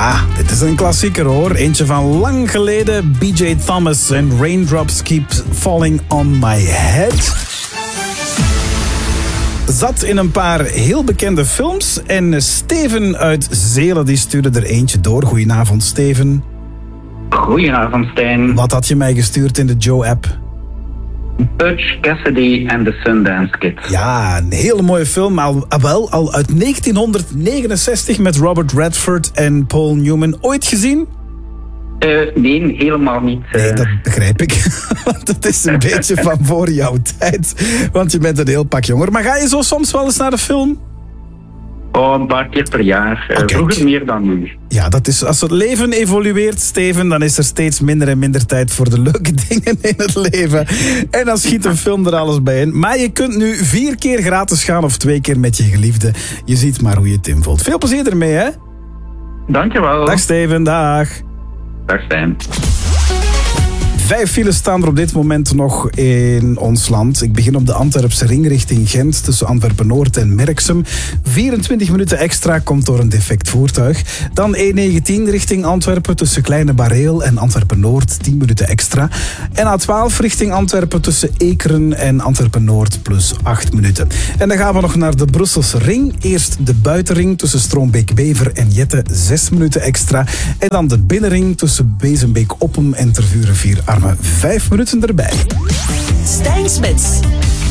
Ja, dit is een klassieker hoor. Eentje van lang geleden. B.J. Thomas en Raindrops Keep Falling on My Head. Zat in een paar heel bekende films. En Steven uit Zelen die stuurde er eentje door. Goedenavond, Steven. Goedenavond, Stijn. Wat had je mij gestuurd in de Joe-app? Butch Cassidy and the Sundance Kid. Ja, een hele mooie film. Al uit 1969 met Robert Redford en Paul Newman. Ooit gezien? Nee, helemaal niet. Nee, dat begrijp ik. Want het is een beetje van voor jouw tijd. Want je bent een heel pak jonger. Maar ga je zo soms wel eens naar de film? Oh, een paar keer per jaar. Okay. Vroeger meer dan nu. Ja, dat is, als het leven evolueert, Steven, dan is er steeds minder en minder tijd voor de leuke dingen in het leven. En dan schiet een film er alles bij in. Maar je kunt nu 4 keer gratis gaan of 2 keer met je geliefde. Je ziet maar hoe je het invult. Veel plezier ermee, hè? Dankjewel. Dag Steven, dag. Dag Stijn. 5 files staan er op dit moment nog in ons land. Ik begin op de Antwerpse ring richting Gent tussen Antwerpen-Noord en Merksem. 24 minuten extra komt door een defect voertuig. Dan E19 richting Antwerpen tussen Kleine Bareel en Antwerpen-Noord. 10 minuten extra. En A12 richting Antwerpen tussen Ekeren en Antwerpen-Noord plus 8 minuten. En dan gaan we nog naar de Brusselse ring. Eerst de buitenring tussen Stroombeek-Bever en Jette. 6 minuten extra. En dan de binnenring tussen Bezenbeek-Oppem en Tervuren-Vierarmen. 5 minuten erbij. Stijn Smits.